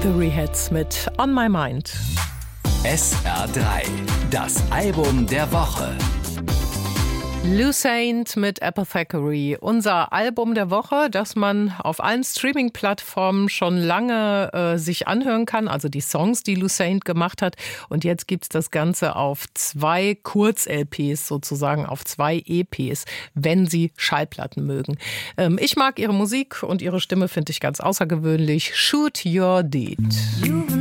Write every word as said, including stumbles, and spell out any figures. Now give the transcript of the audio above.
The Rehats mit On My Mind. S R drei, das Album der Woche. Lucid mit Apothecary, unser Album der Woche, das man auf allen Streaming-Plattformen schon lange äh, sich anhören kann, also die Songs, die Lucid gemacht hat. Und jetzt gibt's das Ganze auf zwei Kurz-L Ps sozusagen, auf zwei E Ps, wenn Sie Schallplatten mögen. Ähm, ich mag ihre Musik und ihre Stimme finde ich ganz außergewöhnlich. Shoot Your Deed.